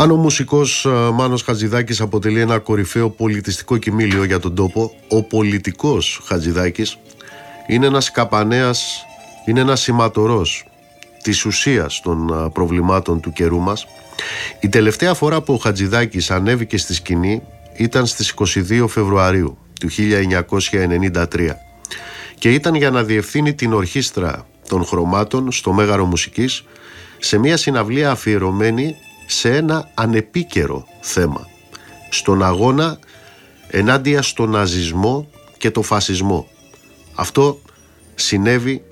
Αν ο μουσικός Μάνος Χατζηδάκης αποτελεί ένα κορυφαίο πολιτιστικό κοιμήλιο για τον τόπο, ο πολιτικός Χατζηδάκης είναι ένας καπανέας, είναι ένας σηματορός της ουσίας των προβλημάτων του καιρού μας. Η τελευταία φορά που ο Χατζηδάκης ανέβηκε στη σκηνή ήταν στις 22 Φεβρουαρίου του 1993 και ήταν για να διευθύνει την ορχήστρα των Χρωμάτων στο Μέγαρο Μουσικής σε μια συναυλία αφιερωμένη σε ένα ανεπίκαιρο θέμα, στον αγώνα ενάντια στον ναζισμό και το φασισμό. Αυτό συνέβη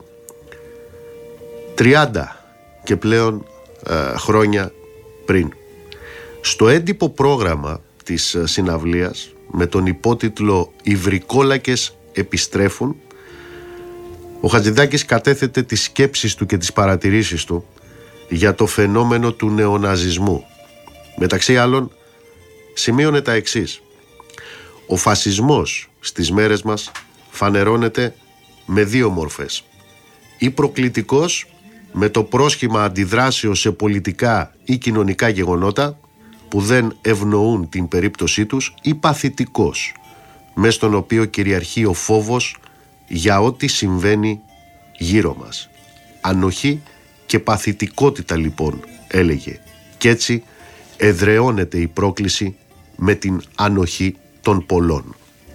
30 και πλέον χρόνια πριν. Στο έντυπο πρόγραμμα της συναυλίας, με τον υπότιτλο «Οι βρικόλακες επιστρέφουν», ο Χατζηδάκης κατέθετε τις σκέψεις του και τις παρατηρήσεις του για το φαινόμενο του νεοναζισμού. Μεταξύ άλλων σημείωνε τα εξής: ο φασισμός στις μέρες μας φανερώνεται με δύο μορφές. Ή προκλητικός, με το πρόσχημα αντιδράσεως σε πολιτικά ή κοινωνικά γεγονότα που δεν ευνοούν την περίπτωσή τους, ή παθητικός, μες στον οποίο κυριαρχεί ο φόβος για ό,τι συμβαίνει γύρω μας. Ανοχή και παθητικότητα λοιπόν, έλεγε, και έτσι εδραιώνεται η πρόκληση με την ανοχή των πολλών.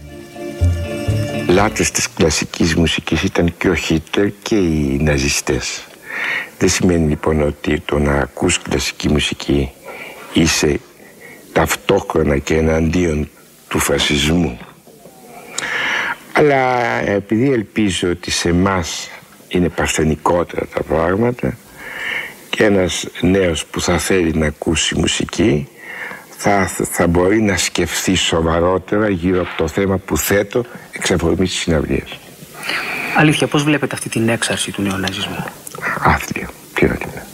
Λάτρες της κλασικής μουσικής ήταν και ο Χίτλερ και οι ναζιστές. Δεν σημαίνει λοιπόν ότι το να ακούς κλασική μουσική είσαι ταυτόχρονα και εναντίον του φασισμού. Αλλά επειδή ελπίζω ότι σε εμάς είναι παρθενικότερα τα πράγματα και ένας νέος που θα θέλει να ακούσει μουσική θα μπορεί να σκεφτεί σοβαρότερα γύρω από το θέμα που θέτω εξ αφορμής της συναυλίας. Αλήθεια, πώς βλέπετε αυτή την έξαρση του νεοναζισμού? Άθλια, τι να λέμε.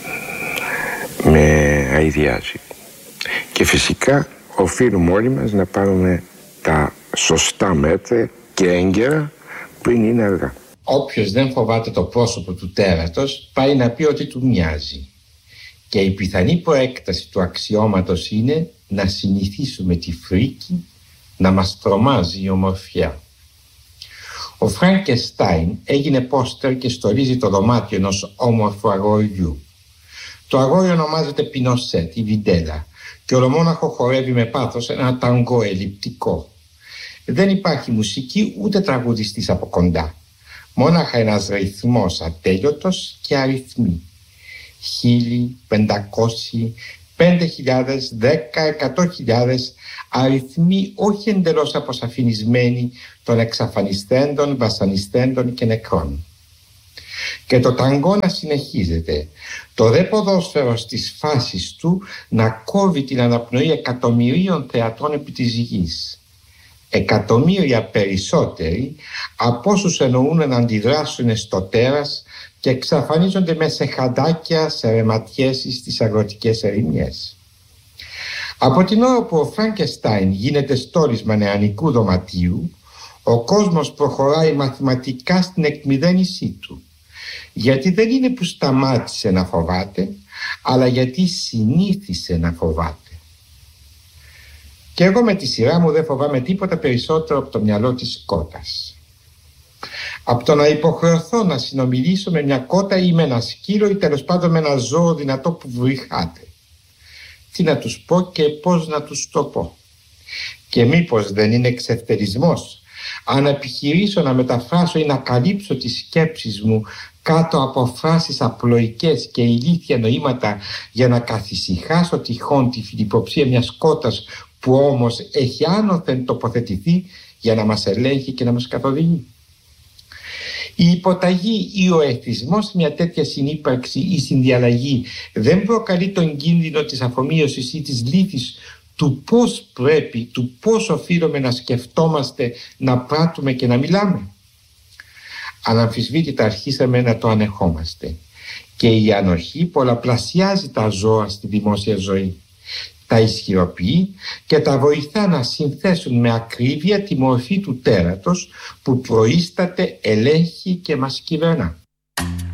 Με αηδιάζει. Και φυσικά οφείλουμε όλοι μας να πάρουμε τα σωστά μέτρα και έγκαιρα πριν είναι αργά. Όποιος δεν φοβάται το πρόσωπο του τέρατος πάει να πει ότι του μοιάζει. Και η πιθανή προέκταση του αξιώματος είναι να συνηθίσουμε τη φρίκη να μας τρομάζει η ομορφιά. Ο Φραγκεστάιν έγινε πόστερ και στολίζει το δωμάτιο ενός όμορφου αγοριού. Το αγόρι ονομάζεται Πινοσέτ ή Βιντέλα και ολομόναχο χορεύει με πάθος ένα ταγκό ελλειπτικό. Δεν υπάρχει μουσική ούτε τραγουδιστής από κοντά. Μόναχα ένας ρυθμός ατέλειωτος και αριθμοί. 1.000, 500, 5.000, 10, 100.000 αριθμοί όχι εντελώς αποσαφηνισμένοι των εξαφανιστέντων, βασανιστέντων και νεκρών. Και το ταγκό να συνεχίζεται, το δε ποδόσφαιρο στις φάσεις του να κόβει την αναπνοή εκατομμυρίων θεατών επί της γης. Εκατομμύρια περισσότεροι από όσους εννοούν να αντιδράσουν στο τέρας και εξαφανίζονται μέσα σε χαντάκια, σε ρεματιές ή στις αγροτικές ερημιές. Από την ώρα που ο Φραγκεστάιν γίνεται στόλισμα νεανικού δωματίου, ο κόσμος προχωράει μαθηματικά στην εκμηδένισή του. Γιατί δεν είναι που σταμάτησε να φοβάται, αλλά γιατί συνήθισε να φοβάται. Και εγώ με τη σειρά μου δεν φοβάμαι τίποτα περισσότερο από το μυαλό της κότας. Από το να υποχρεωθώ να συνομιλήσω με μια κότα ή με ένα σκύλο ή τέλος πάντων με ένα ζώο δυνατό που βρυχάται. Τι να τους πω και πώς να τους το πω. Και μήπως δεν είναι εξευτερισμός αν επιχειρήσω να μεταφράσω ή να καλύψω τις σκέψεις μου κάτω από φράσεις απλοϊκές και ηλίθια νοήματα για να καθησυχάσω τυχόν τη φιλιποψία μιας κότας που όμως έχει άνωθεν τοποθετηθεί για να μας ελέγχει και να μας καθοδηγεί. Η υποταγή ή ο εθισμός μια τέτοια συνύπαρξη ή συνδιαλλαγή δεν προκαλεί τον κίνδυνο της αφομοίωσης ή της λύθης του πώς πρέπει, του πώς οφείλουμε να σκεφτόμαστε, να πράττουμε και να μιλάμε. Αναμφισβήτητα αρχίσαμε να το ανεχόμαστε και η ανοχή πολλαπλασιάζει τα ζώα στη δημόσια ζωή. Τα ισχυροποιεί και τα βοηθά να συνθέσουν με ακρίβεια τη μορφή του τέρατος που προείσταται, ελέγχει και μας κυβερνά.